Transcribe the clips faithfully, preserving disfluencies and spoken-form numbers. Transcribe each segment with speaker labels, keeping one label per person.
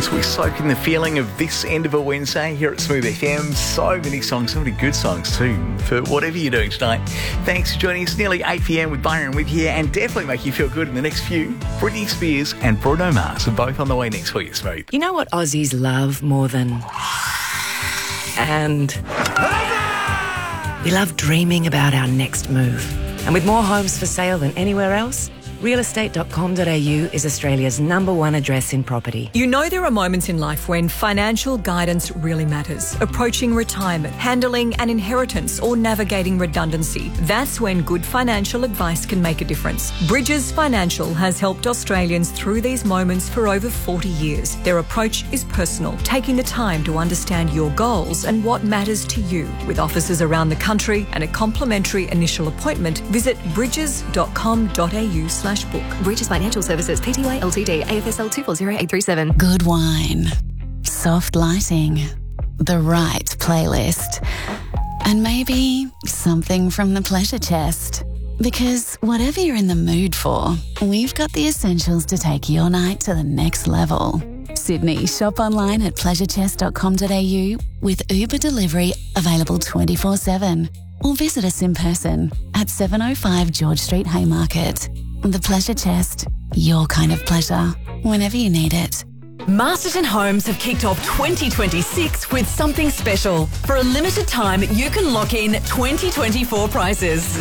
Speaker 1: as we soak in the feeling of this end of a Wednesday here at Smooth F M. So many songs, so many good songs too, for whatever you're doing tonight. Thanks for joining us. Nearly eight p.m. with Byron with you, and definitely make you feel good in the next few. Britney Spears and Bruno Mars are both on the way next for you, Smooth.
Speaker 2: You know what Aussies love more than... And... we love dreaming about our next move. And with more homes for sale than anywhere else, real estate dot com dot a u is Australia's number one address in property.
Speaker 3: You know there are moments in life when financial guidance really matters. Approaching retirement, handling an inheritance or navigating redundancy. That's when good financial advice can make a difference. Bridges Financial has helped Australians through these moments for over forty years. Their approach is personal, taking the time to understand your goals and what matters to you. With offices around the country and a complimentary initial appointment, visit bridges dot com dot a u slash book.
Speaker 4: Bridges Financial Services, Pty Ltd, A F S L two four zero eight three seven.
Speaker 5: Good wine, soft lighting, the right playlist, and maybe something from the pleasure chest. Because whatever you're in the mood for, we've got the essentials to take your night to the next level. Sydney, shop online at pleasure chest dot com dot a u with Uber delivery available twenty-four seven. Or visit us in person at seven oh five George Street, Haymarket. The Pleasure Chest, your kind of pleasure, whenever you need it.
Speaker 6: Masterton Homes have kicked off twenty twenty-six with something special. For a limited time, you can lock in twenty twenty-four prices.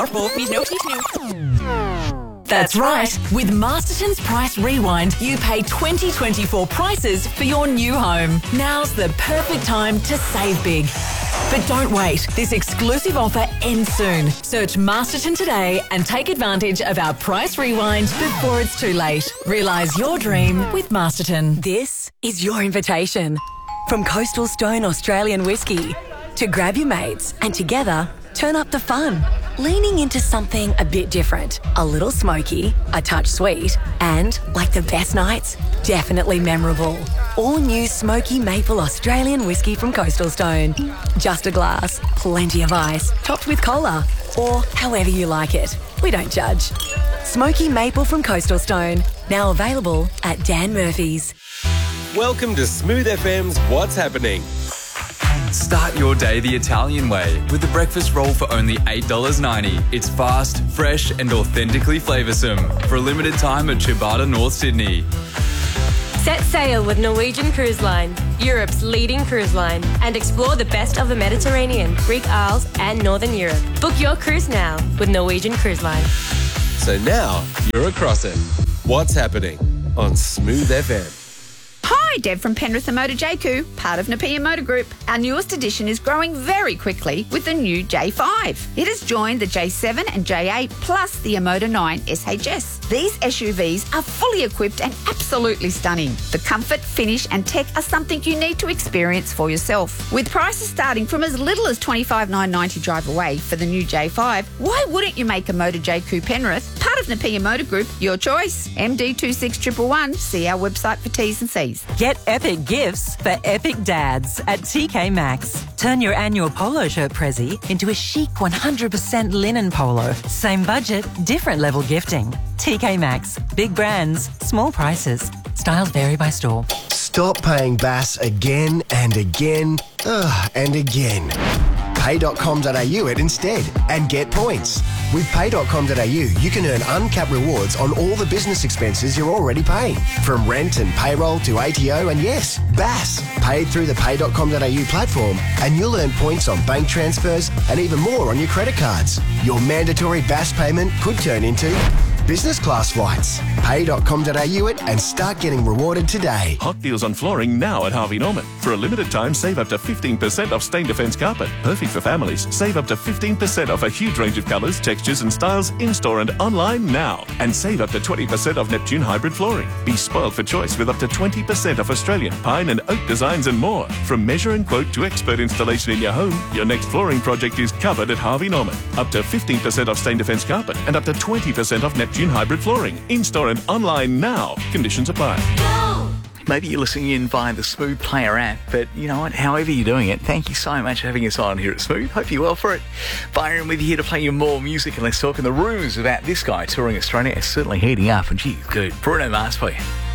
Speaker 6: That's right. With Masterton's Price Rewind, you pay twenty twenty-four prices for your new home. Now's the perfect time to save big. But don't wait. This exclusive offer ends soon. Search Masterton today and take advantage of our Price Rewind before it's too late. Realise your dream with Masterton.
Speaker 7: This is your invitation. From Coastal Stone Australian Whiskey to grab your mates and together turn up the fun. Leaning into something a bit different. A little smoky, a touch sweet, and, like the best nights, definitely memorable. All new Smoky Maple Australian Whiskey from Coastal Stone. Just a glass, plenty of ice, topped with cola, or however you like it. We don't judge. Smoky Maple from Coastal Stone, now available at Dan Murphy's.
Speaker 8: Welcome to Smooth F M's What's Happening.
Speaker 9: Start your day the Italian way with the breakfast roll for only eight dollars ninety. It's fast, fresh and authentically flavoursome. For a limited time at Ciabatta, North Sydney.
Speaker 10: Set sail with Norwegian Cruise Line, Europe's leading cruise line, and explore the best of the Mediterranean, Greek Isles and Northern Europe. Book your cruise now with Norwegian Cruise Line.
Speaker 8: So now you're across it. What's Happening on Smooth F M.
Speaker 11: Hi, Deb from Penrith and Motor J Q, part of Napier Motor Group. Our newest edition is growing very quickly with the new J five. It has joined the J seven and J eight plus the Emoda nine S H S. These S U Vs are fully equipped and absolutely stunning. The comfort, finish and tech are something you need to experience for yourself. With prices starting from as little as twenty-five thousand nine hundred ninety drive away for the new J five, why wouldn't you make a Motor J Q Penrith part of Napier Motor Group your choice? M D two six one one one. See our website for T's and C's.
Speaker 12: Get epic gifts for epic dads at T K Maxx. Turn your annual polo shirt prezi into a chic one hundred percent linen polo. Same budget, different level gifting. T K Maxx. Big brands, small prices. Styles vary by store.
Speaker 13: Stop paying B A S again and again ugh, and again. pay dot com dot a u it instead and get points. With pay dot com dot a u, you can earn uncapped rewards on all the business expenses you're already paying. From rent and payroll to A T O and yes, B A S. Paid through the pay dot com dot a u platform and you'll earn points on bank transfers and even more on your credit cards. Your mandatory B A S payment could turn into business class flights. pay dot com dot a u it and start getting rewarded today.
Speaker 14: Hot deals on flooring now at Harvey Norman. For a limited time, save up to fifteen percent off Stain Defence carpet. Perfect for families. Save up to fifteen percent off a huge range of colours, textures and styles in-store and online now. And save up to twenty percent off Neptune hybrid flooring. Be spoiled for choice with up to twenty percent off Australian pine and oak designs and more. From measure and quote to expert installation in your home, your next flooring project is covered at Harvey Norman. Up to fifteen percent off Stain Defence carpet and up to twenty percent off Neptune hybrid flooring. In-store and online now. Conditions apply.
Speaker 1: Maybe you're listening in via the Smooth Player app, but you know what? However you're doing it, thank you so much for having us on here at Smooth. Hope you're well for it. Byron with you here to play you more music, and let's talk. And the rumours about this guy touring Australia is certainly heating up, and geez, good. Bruno Mars for you.